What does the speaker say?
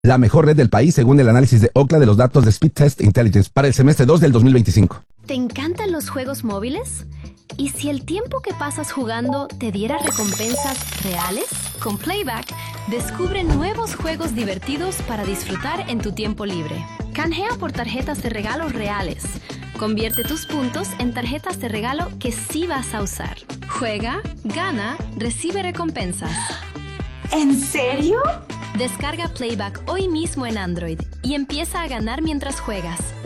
la mejor red del país según el análisis de Ookla de los datos de Speed Test Intelligence para el semestre 2 del 2025. ¿Te encantan los juegos móviles? ¿Y si el tiempo que pasas jugando te diera recompensas reales? Con Playback, descubre nuevos juegos divertidos para disfrutar en tu tiempo libre. Canjea por tarjetas de regalo reales. Convierte tus puntos en tarjetas de regalo que sí vas a usar. Juega, gana, recibe recompensas. ¿En serio? Descarga Playback hoy mismo en Android y empieza a ganar mientras juegas.